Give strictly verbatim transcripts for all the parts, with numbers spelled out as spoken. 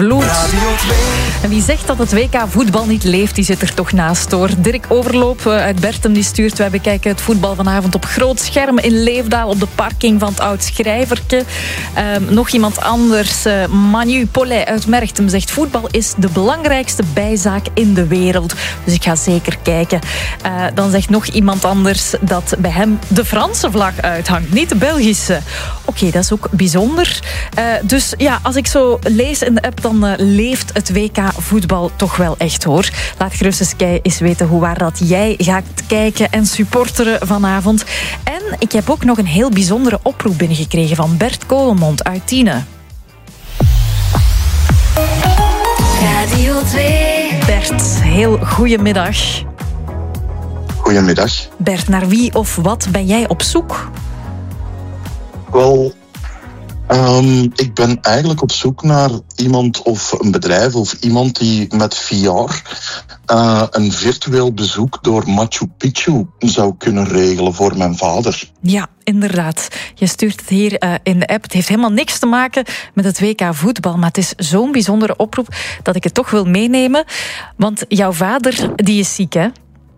bloed. En wie zegt dat het W K voetbal niet leeft, die zit er toch naast, hoor. Dirk Overloop uit Bertem die stuurt: wij bekijken het voetbal vanavond op groot scherm in Leefdaal op de parking van het Oud Schrijverke. Um, nog iemand anders, uh, Manu Paulet uit Merchtem, zegt: voetbal is de belangrijkste bijzaak in de wereld. Dus ik ga zeker kijken. Uh, dan zegt nog iemand anders dat bij hem de Franse vlag uithangt, niet de Belgische. Oké, okay, dat is ook bijzonder. Uh, dus ja, als ik zo lees in de app, dan uh, leeft het W K voetbal toch wel echt, hoor. Laat gerust eens, eens weten hoe waar dat jij gaat kijken en supporteren vanavond. En ik heb ook nog een heel bijzondere oproep binnengekregen van Bert Kolemond uit Tiene. Radio twee. Bert, heel goedemiddag. Goedemiddag. Bert, naar wie of wat ben jij op zoek? Wel, um, ik ben eigenlijk op zoek naar iemand of een bedrijf of iemand die met V R uh, een virtueel bezoek door Machu Picchu zou kunnen regelen voor mijn vader. Ja, inderdaad. Je stuurt het hier uh, in de app. Het heeft helemaal niks te maken met het W K voetbal, maar het is zo'n bijzondere oproep dat ik het toch wil meenemen. Want jouw vader, die is ziek, hè?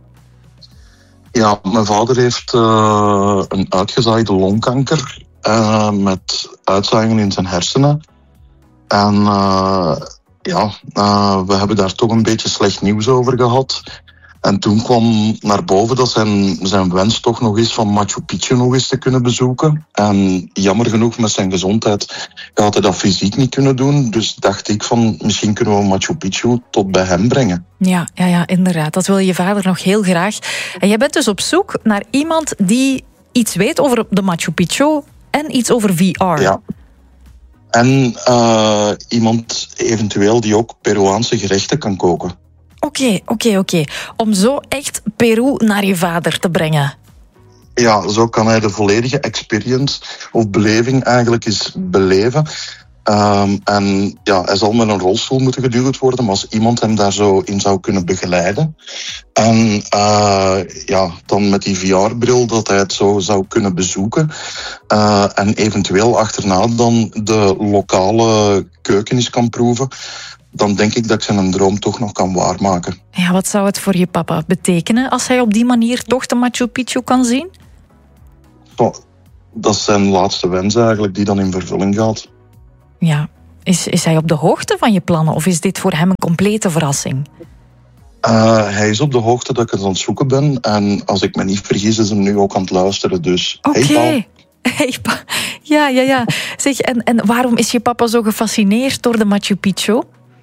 Ja, mijn vader heeft uh, een uitgezaaide longkanker uh, met uitzaaiingen in zijn hersenen. En uh, ja, uh, we hebben daar toch een beetje slecht nieuws over gehad. En toen kwam naar boven dat zijn, zijn wens toch nog is van Machu Picchu nog eens te kunnen bezoeken. En jammer genoeg met zijn gezondheid had hij dat fysiek niet kunnen doen. Dus dacht ik van, misschien kunnen we Machu Picchu tot bij hem brengen. Ja, ja, ja, inderdaad. Dat wil je vader nog heel graag. En jij bent dus op zoek naar iemand die iets weet over de Machu Picchu en iets over V R. Ja. En uh, iemand eventueel die ook Peruaanse gerechten kan koken. Oké, okay, oké, okay, oké. Okay. Om zo echt Peru naar je vader te brengen. Ja, zo kan hij de volledige experience of beleving eigenlijk eens beleven. Um, en ja, hij zal met een rolstoel moeten geduwd worden, maar als iemand hem daar zo in zou kunnen begeleiden. En uh, ja, dan met die V R-bril dat hij het zo zou kunnen bezoeken. Uh, en eventueel achterna dan de lokale keuken eens kan proeven. Dan denk ik dat ik zijn droom toch nog kan waarmaken. Ja, wat zou het voor je papa betekenen als hij op die manier toch de Machu Picchu kan zien? Oh, dat is zijn laatste wens eigenlijk, die dan in vervulling gaat. Ja, is, is hij op de hoogte van je plannen of is dit voor hem een complete verrassing? Uh, hij is op de hoogte dat ik het aan het zoeken ben. En als ik me niet vergis, is hem nu ook aan het luisteren. Dus, oké. Hey, hey, pa. Ja, ja, ja. Zeg, en, en waarom is je papa zo gefascineerd door de Machu Picchu?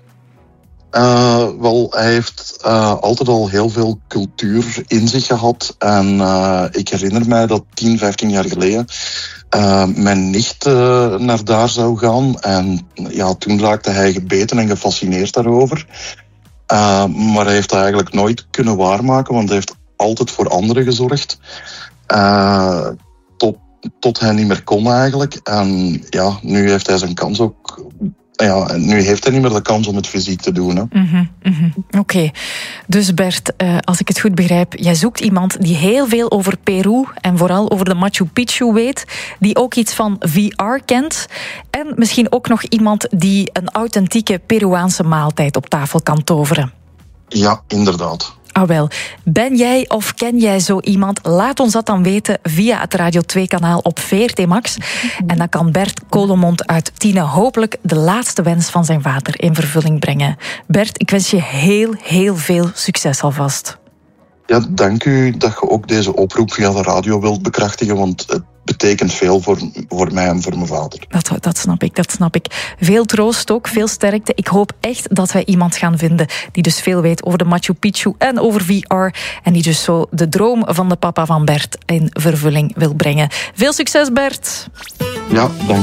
Uh, wel, hij heeft uh, altijd al heel veel cultuur in zich gehad. En uh, ik herinner mij dat tien, vijftien jaar geleden uh, mijn nicht uh, naar daar zou gaan. En ja, toen raakte hij gebeten en gefascineerd daarover. Uh, maar hij heeft dat eigenlijk nooit kunnen waarmaken, want hij heeft altijd voor anderen gezorgd. Uh, tot, tot hij niet meer kon eigenlijk. En ja, nu heeft hij zijn kans ook... Ja, nu heeft hij niet meer de kans om het fysiek te doen. Hè. Mm-hmm, mm-hmm. Oké. Okay. Dus Bert, uh, als ik het goed begrijp, jij zoekt iemand die heel veel over Peru en vooral over de Machu Picchu weet, die ook iets van V R kent en misschien ook nog iemand die een authentieke Peruaanse maaltijd op tafel kan toveren. Ja, inderdaad. Ah wel, ben jij of ken jij zo iemand? Laat ons dat dan weten via het Radio twee kanaal op V R T Max. En dan kan Bert Kolemond uit Tiene hopelijk de laatste wens van zijn vader in vervulling brengen. Bert, ik wens je heel, heel veel succes alvast. Ja, dank u dat je ook deze oproep via de radio wilt bekrachtigen, want het betekent veel voor, voor mij en voor mijn vader. Dat, dat snap ik, dat snap ik. Veel troost ook, veel sterkte. Ik hoop echt dat wij iemand gaan vinden die dus veel weet over de Machu Picchu en over V R en die dus zo de droom van de papa van Bert in vervulling wil brengen. Veel succes, Bert! Ja, dank